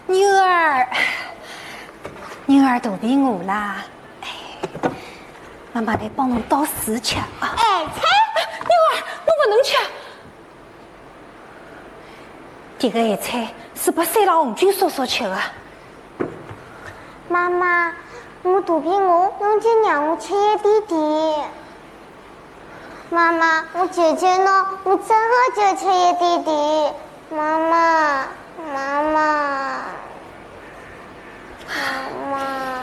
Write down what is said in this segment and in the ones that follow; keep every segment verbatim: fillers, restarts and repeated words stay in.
女儿，女儿肚皮饿啦，哎，妈妈来帮侬倒水吃啊。 哎，菜， 女儿，我不能吃。这个咸菜是把三郎红军叔叔吃的。 妈妈，我肚皮饿，侬就让我吃一点点。妈妈，我求求侬，我真的就吃一点点。妈妈，妈妈，妈妈。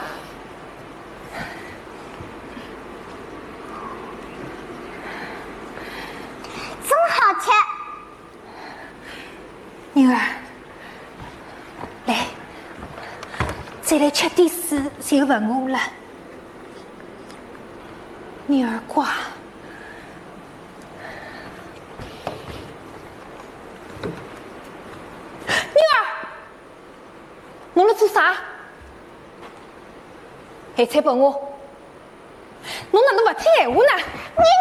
真好吃， 女儿，来，再来吃点水就不饿了。女儿乖，女儿，侬辣做啥？咸菜拨我，侬哪能不听闲话呢？ 女